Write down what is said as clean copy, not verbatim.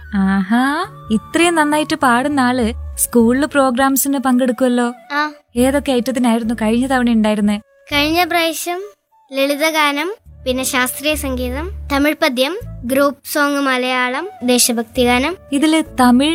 ആഹാ, ഇത്രയും നന്നായിട്ട് പാടുന്ന ആള് സ്കൂളില് പ്രോഗ്രാംസിന് പങ്കെടുക്കുമല്ലോ. ആ, ഏതൊക്കെ ഐറ്റത്തിനായിരുന്നു കഴിഞ്ഞ തവണ ഉണ്ടായിരുന്നേ? കഴിഞ്ഞ പ്രാവശ്യം ലളിതഗാനം, പിന്നെ ശാസ്ത്രീയ സംഗീതം, തമിഴ് പദ്യം, ഗ്രൂപ്പ് സോങ്, മലയാളം, ദേശഭക്തി ഗാനം. ഇതില് തമിഴ്